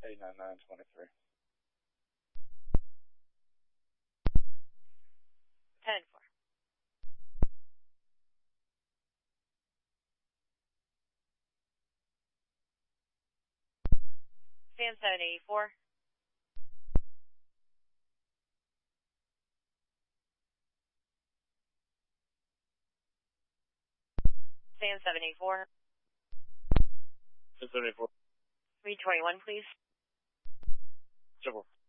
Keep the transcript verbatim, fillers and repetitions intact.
eight nine nine twenty-three. ten four. Sam seven eighty-four. Sam seven eighty-four. Sam seven eighty-four. three twenty-one, please. Triple.